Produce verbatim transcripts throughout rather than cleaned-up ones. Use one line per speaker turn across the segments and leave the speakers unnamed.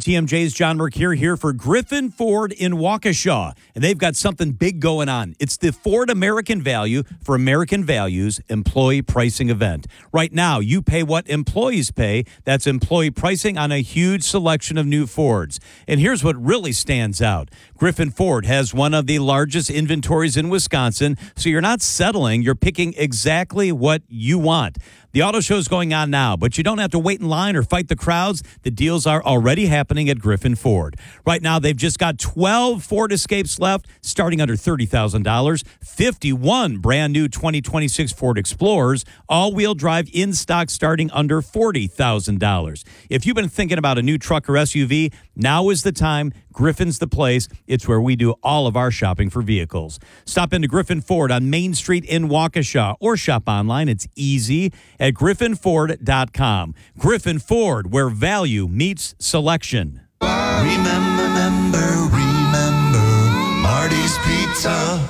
T M J's John Mercure here for Griffin Ford in Waukesha. And they've got something big going on. It's the Ford American Value for American Values employee pricing event. Right now, you pay what employees pay. That's employee pricing on a huge selection of new Fords. And here's what really stands out. Griffin Ford has one of the largest inventories in Wisconsin, so you're not settling. You're picking exactly what you want. The auto show is going on now, but you don't have to wait in line or fight the crowds. The deals are already happening at Griffin Ford. Right now, they've just got twelve Ford Escapes left, starting under thirty thousand dollars, fifty-one brand new twenty twenty-six Ford Explorers, all-wheel drive in stock starting under forty thousand dollars. If you've been thinking about a new truck or S U V, now is the time. Griffin's the place. It's where we do all of our shopping for vehicles. Stop into Griffin Ford on Main Street in Waukesha or shop online. It's easy at griffin ford dot com. Griffin Ford, where value meets selection.
Remember, remember, remember Marty's Pizza.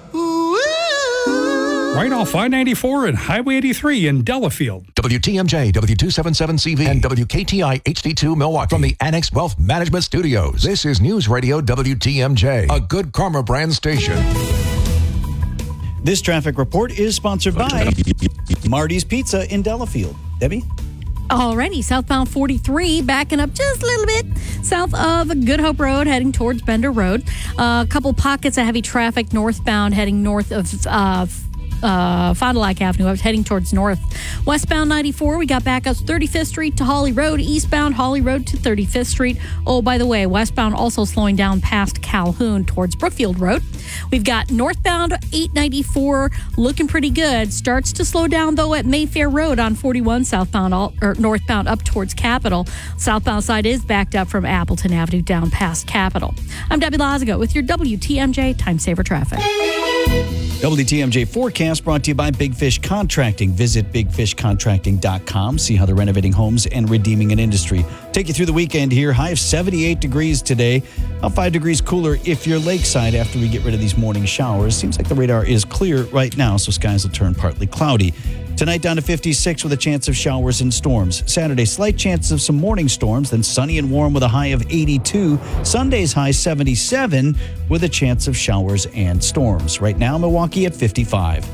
Right off I ninety-four and Highway eighty-three in Delafield.
W T M J, W two seventy-seven C V, and W K T I H D two Milwaukee. From the Annex Wealth Management Studios, this is News Radio W T M J, a Good Karma brand station.
This traffic report is sponsored by Marty's Pizza in Delafield. Debbie?
Alrighty, southbound forty-three, backing up just a little bit south of Good Hope Road, heading towards Bender Road. Uh, a couple pockets of heavy traffic northbound, heading north of uh, uh, Fond du Lac Avenue. I was heading towards north. Westbound ninety-four, we got backups thirty-fifth Street to Holly Road, eastbound Holly Road to thirty-fifth Street. Oh, by the way, westbound also slowing down past Calhoun towards Brookfield Road. We've got northbound eight ninety-four looking pretty good. Starts to slow down, though, at Mayfair Road on forty-one, southbound all, or northbound up towards Capitol. Southbound side is backed up from Appleton Avenue down past Capitol. I'm Debbie Lazago with your W T M J Time Saver Traffic.
W T M J forecast brought to you by Big Fish Contracting. Visit big fish contracting dot com. See how they're renovating homes and redeeming an industry. Take you through the weekend here. High of seventy-eight degrees today. About five degrees cooler if you're lakeside after we get rid of these morning showers. Seems like the radar is clear right now, so skies will turn partly cloudy. Tonight down to fifty-six with a chance of showers and storms. Saturday, slight chances of some morning storms, then sunny and warm with a high of eighty-two. Sunday's high seventy-seven with a chance of showers and storms. Right now, Milwaukee at fifty-five.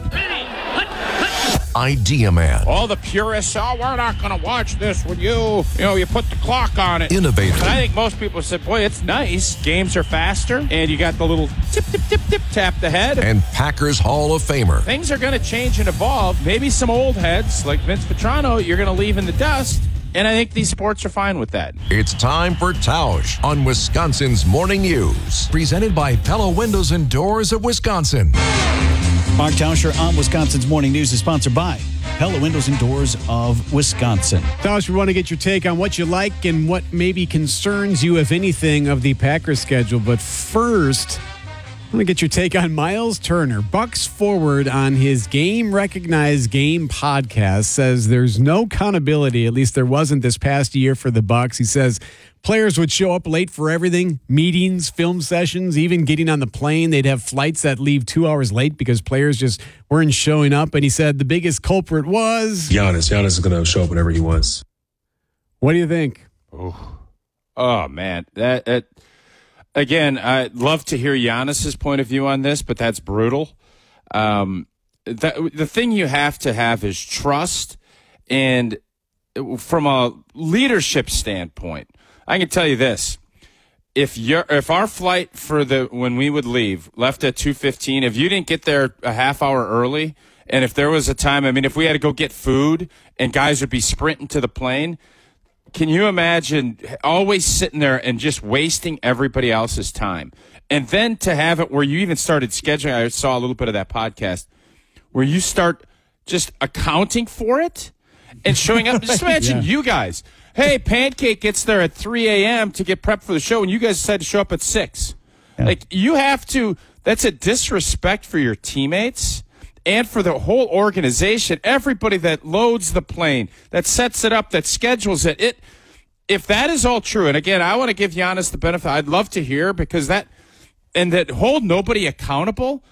Idea Man.
All the purists, oh, we're not going to watch this with you. You know, you put the clock on it.
Innovative.
But I think most people said, boy, it's nice. Games are faster, and you got the little tip, tip, tip, tip, tap the head.
And Packers Hall of Famer.
Things are going to change and evolve. Maybe some old heads, like Vince Vetrano, you're going to leave in the dust. And I think these sports are fine with that.
It's time for Tausch on Wisconsin's Morning News. Presented by Pella Windows and Doors of Wisconsin.
Mark Tauscher on Wisconsin's Morning News is sponsored by Pella Windows and Doors of Wisconsin.
Tausch, we want to get your take on what you like and what maybe concerns you, if anything, of the Packers schedule. But first, I want to get your take on Miles Turner. Bucks forward on his Game Recognized Game podcast says there's no accountability, at least there wasn't this past year for the Bucks. He says players would show up late for everything, meetings, film sessions, even getting on the plane. They'd have flights that leave two hours late because players just weren't showing up. And he said the biggest culprit was
Giannis. Giannis is going to show up whenever he wants.
What do you think?
Oh, oh man. That, that Again, I'd love to hear Giannis's point of view on this, but that's brutal. Um, that, the thing you have to have is trust. And from a leadership standpoint, I can tell you this. If you're, if our flight for the, when we would leave, left at two fifteen, if you didn't get there a half hour early, and if there was a time, I mean, if we had to go get food and guys would be sprinting to the plane, can you imagine always sitting there and just wasting everybody else's time? And then to have it where you even started scheduling, I saw a little bit of that podcast, where you start just accounting for it and showing up. Just imagine yeah. you guys. Hey, Pancake gets there at three a.m. to get prepped for the show, and you guys decide to show up at six. Yeah. Like, you have to – that's a disrespect for your teammates and for the whole organization, everybody that loads the plane, that sets it up, that schedules it. It, if that is all true, and again, I want to give Giannis the benefit. I'd love to hear, because that, and that hold nobody accountable.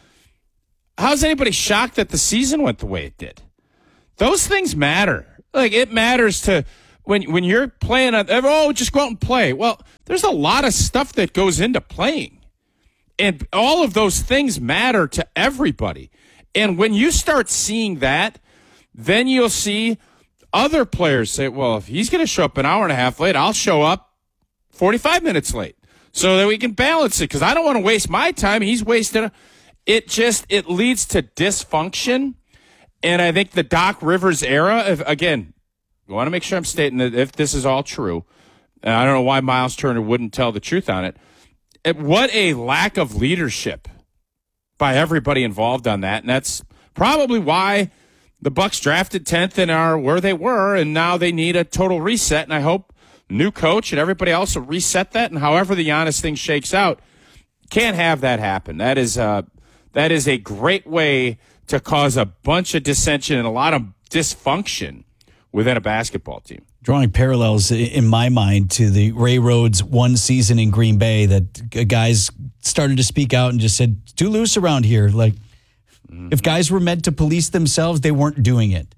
How's anybody shocked that the season went the way it did? Those things matter. Like, it matters to when when you're playing, on, oh, just go out and play. Well, there's a lot of stuff that goes into playing. And all of those things matter to everybody. And when you start seeing that, then you'll see other players say, well, if he's going to show up an hour and a half late, I'll show up forty-five minutes late so that we can balance it, because I don't want to waste my time. He's wasted. It just, it leads to dysfunction. And I think the Doc Rivers era, if, again, I want to make sure I'm stating that if this is all true, and I don't know why Miles Turner wouldn't tell the truth on it, it what a lack of leadership by everybody involved on that. And that's probably why the Bucks drafted tenth and are where they were, and now they need a total reset. And I hope new coach and everybody else will reset that. And however the Giannis thing shakes out, can't have that happen. That is uh, that is a great way to cause a bunch of dissension and a lot of dysfunction within a basketball team.
Drawing parallels in my mind to the Ray Rhodes one season in Green Bay, that guys started to speak out and just said, it's too loose around here. Like, mm-hmm. if guys were meant to police themselves, they weren't doing it.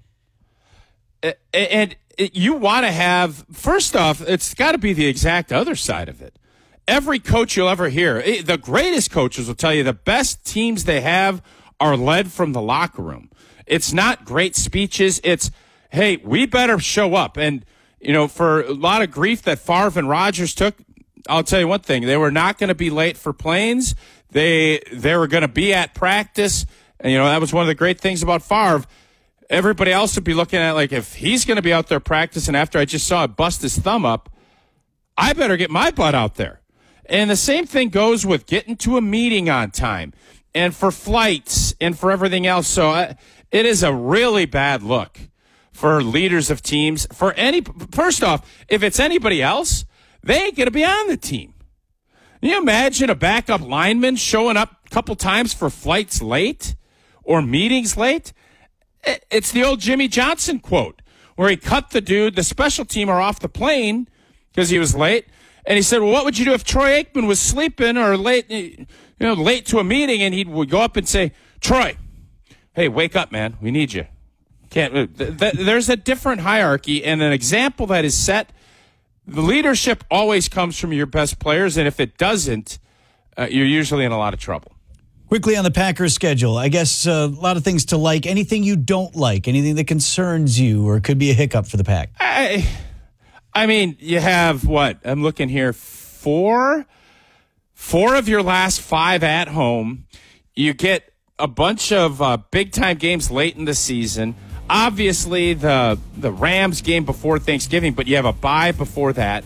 And you want to have, first off, it's got to be the exact other side of it. Every coach you'll ever hear, the greatest coaches will tell you the best teams they have are led from the locker room. It's not great speeches. It's, hey, we better show up. And, you know, for a lot of grief that Favre and Rodgers took, I'll tell you one thing. They were not going to be late for planes. They they were going to be at practice. And, you know, that was one of the great things about Favre. Everybody else would be looking at, like, if he's going to be out there practicing after I just saw it bust his thumb up, I better get my butt out there. And the same thing goes with getting to a meeting on time and for flights and for everything else. So uh, it is a really bad look for leaders of teams. For any, first off, if it's anybody else, they ain't going to be on the team. Can you imagine a backup lineman showing up a couple times for flights late or meetings late? It's the old Jimmy Johnson quote where he cut the dude, the special teamer, off the plane because he was late. And he said, well, what would you do if Troy Aikman was sleeping or late, you know, late to a meeting? And he would go up and say, Troy, hey, wake up, man. We need you. Can't. Th- th- there's a different hierarchy, and an example that is set. The leadership always comes from your best players, and if it doesn't, uh, you're usually in a lot of trouble.
Quickly on the Packers schedule, I guess uh, a lot of things to like. Anything you don't like, anything that concerns you or could be a hiccup for the Pack?
I, I mean, you have what? I'm looking here. Four, four of your last five at home. You get a bunch of uh, big-time games late in the season. Obviously, the the Rams game before Thanksgiving, but you have a bye before that.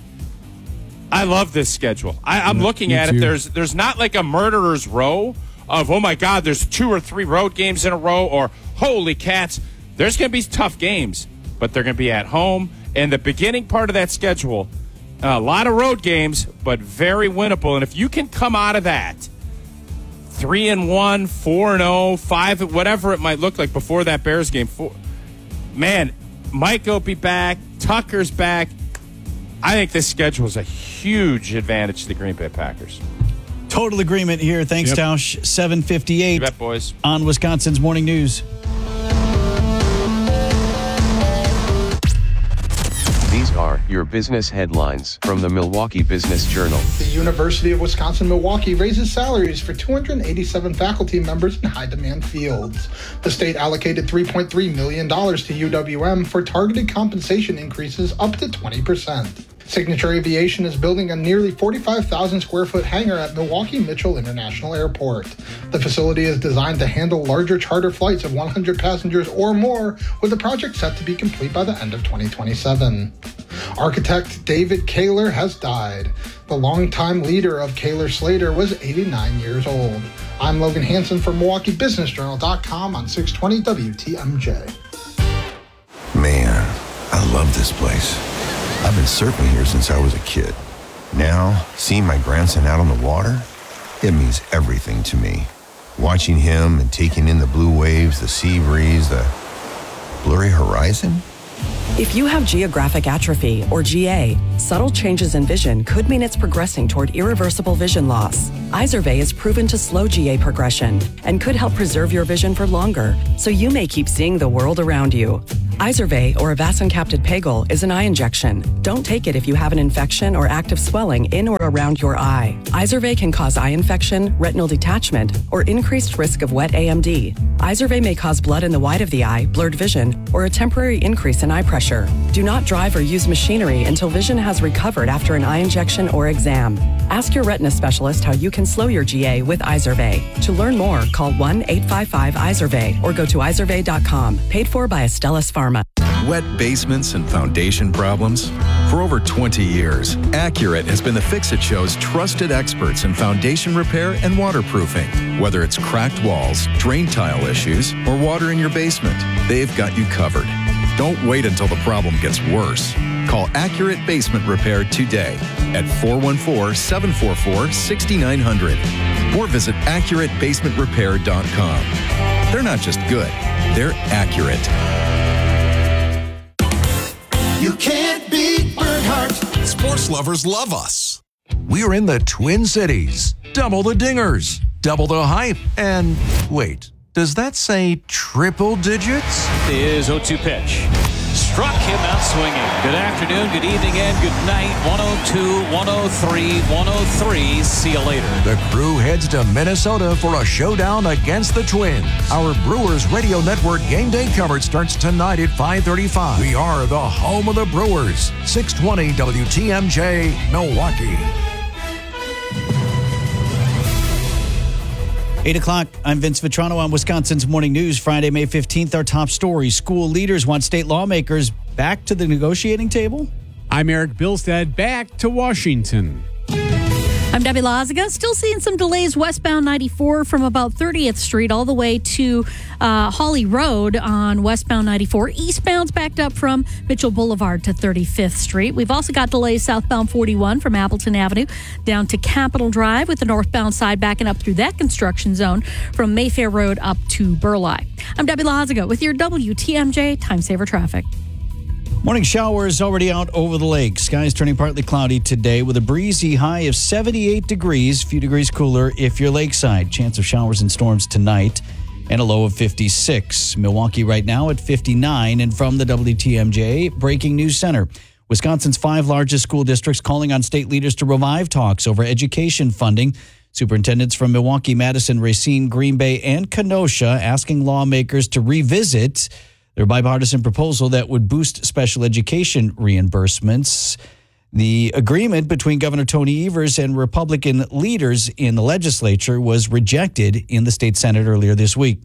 I love this schedule. I, I'm looking at it. There's there's not like a murderer's row of, oh, my God, there's two or three road games in a row, or holy cats. There's going to be tough games, but they're going to be at home. And the beginning part of that schedule, a lot of road games, but very winnable. And if you can come out of that three and one, four and oh, five, whatever it might look like before that Bears game, four, man, Mike will be back. Tucker's back. I think this schedule is a huge advantage to the Green Bay Packers.
Total agreement here. Thanks, yep. Tausch. seven fifty-eight
You bet, boys.
On Wisconsin's Morning News.
These are your business headlines from the Milwaukee Business Journal.
The University of Wisconsin-Milwaukee raises salaries for two hundred eighty-seven faculty members in high-demand fields. The state allocated three point three million dollars to U W M for targeted compensation increases up to twenty percent. Signature Aviation is building a nearly forty-five thousand square foot hangar at Milwaukee Mitchell International Airport. The facility is designed to handle larger charter flights of one hundred passengers or more, with the project set to be complete by the end of twenty twenty-seven. Architect David Kaler has died. The longtime leader of Kaler Slater was eighty-nine years old. I'm Logan Hansen for Milwaukee Business Journal dot com on six twenty W T M J.
Man, I love this place. I've been surfing here since I was a kid. Now, seeing my grandson out on the water, it means everything to me. Watching him and taking in the blue waves, the sea breeze, the blurry horizon.
If you have geographic atrophy, or G A, subtle changes in vision could mean it's progressing toward irreversible vision loss. Izervay is proven to slow G A progression and could help preserve your vision for longer, so you may keep seeing the world around you. Izervay, or avacincaptad pegol, is an eye injection. Don't take it if you have an infection or active swelling in or around your eye. Izervay can cause eye infection, retinal detachment, or increased risk of wet A M D. Izervay may cause blood in the white of the eye, blurred vision, or a temporary increase in eye pressure. Do not drive or use machinery until vision has recovered after an eye injection or exam. Ask your retina specialist how you can slow your G A with Izervay. To learn more, call one eight five five Izervay or go to izervay dot com. Paid for by Astellas Pharma.
Wet basements and foundation problems? For over twenty years, Accurate has been the Fix-It Show's trusted experts in foundation repair and waterproofing. Whether it's cracked walls, drain tile issues, or water in your basement, they've got you covered. Don't wait until the problem gets worse. Call Accurate Basement Repair today at four one four, seven four four, six nine zero zero or visit accurate basement repair dot com. They're not just good, they're accurate.
You can't beat Bernhardt.
Sports lovers love us. We're in the Twin Cities. Double the dingers, double the hype, and wait, does that say triple digits?
Is oh two pitch. Struck him out swinging. Good afternoon, good evening, and good night. one oh two, one oh three, one oh three. See you later.
The crew heads to Minnesota for a showdown against the Twins. Our Brewers Radio Network game day coverage starts tonight at five thirty-five. We are the home of the Brewers. six twenty W T M J, Milwaukee.
eight o'clock, I'm Vince Vitrano on Wisconsin's Morning News. Friday, May fifteenth, our top story. School leaders want state lawmakers back to the negotiating table.
I'm Eric Bilstead, back to Washington.
I'm Debbie Lazaga. Still seeing some delays westbound ninety-four from about thirtieth Street all the way to uh, Hawley Road on westbound ninety-four. Eastbound's backed up from Mitchell Boulevard to thirty-fifth Street. We've also got delays southbound forty-one from Appleton Avenue down to Capitol Drive, with the northbound side backing up through that construction zone from Mayfair Road up to Burleigh. I'm Debbie Lazaga with your W T M J Time Saver Traffic.
Morning showers already out over the lake. Skies turning partly cloudy today with a breezy high of seventy-eight degrees, a few degrees cooler if you're lakeside. Chance of showers and storms tonight and a low of fifty-six. Milwaukee right now at fifty-nine. And from the W T M J Breaking News Center, Wisconsin's five largest school districts calling on state leaders to revive talks over education funding. Superintendents from Milwaukee, Madison, Racine, Green Bay, and Kenosha asking lawmakers to revisit their bipartisan proposal that would boost special education reimbursements. The agreement between Governor Tony Evers and Republican leaders in the legislature was rejected in the state Senate earlier this week.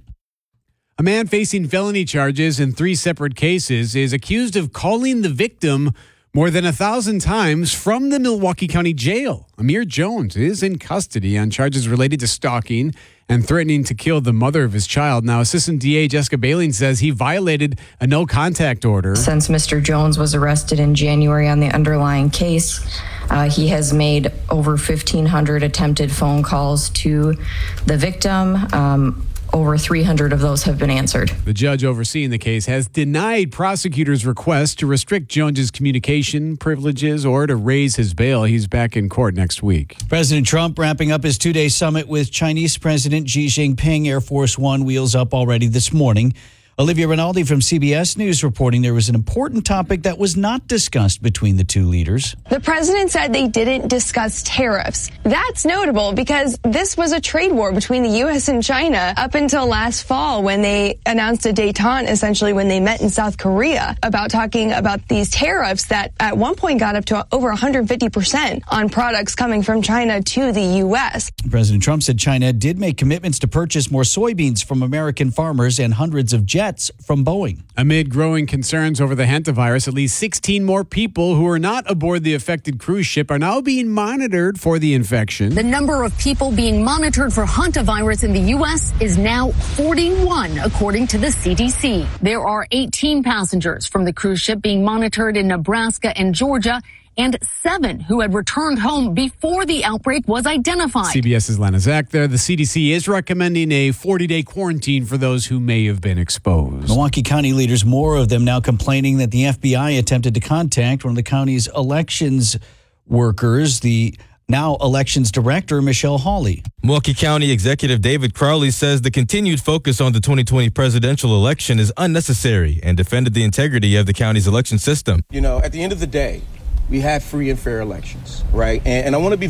A man facing felony charges in three separate cases is accused of calling the victim more than a thousand times from the Milwaukee County Jail. Amir Jones is in custody on charges related to stalking and threatening to kill the mother of his child. Now, Assistant D A Jessica Baling says he violated a no-contact order.
Since Mister Jones was arrested in January on the underlying case, uh, he has made over fifteen hundred attempted phone calls to the victim. Um, Over three hundred of those have been answered.
The judge overseeing the case has denied prosecutors' request to restrict Jones's communication privileges or to raise his bail. He's back in court next week.
President Trump wrapping up his two-day summit with Chinese President Xi Jinping. Air Force One wheels up already this morning. Olivia Rinaldi from C B S News reporting there was an important topic that was not discussed between the two leaders.
The president said they didn't discuss tariffs. That's notable because this was a trade war between the U S and China up until last fall when they announced a détente, essentially when they met in South Korea, about talking about these tariffs that at one point got up to over one hundred fifty percent on products coming from China to the U S.
President Trump said China did make commitments to purchase more soybeans from American farmers and hundreds of jets from Boeing.
Amid growing concerns over the hantavirus, at least sixteen more people who are not aboard the affected cruise ship are now being monitored for the infection.
The number of people being monitored for hantavirus in the U S is now forty-one, according to the C D C. There are eighteen passengers from the cruise ship being monitored in Nebraska and Georgia, and seven who had returned home before the outbreak was identified.
CBS's Lana Zach there. The C D C is recommending a forty-day quarantine for those who may have been exposed.
Milwaukee County leaders, more of them now complaining that the F B I attempted to contact one of the county's elections workers. The Now, Elections Director Michelle Hawley.
Milwaukee County Executive David Crowley says the continued focus on the twenty twenty presidential election is unnecessary and defended the integrity of the county's election system.
You know, at the end of the day, we have free and fair elections, right? And, and I want to be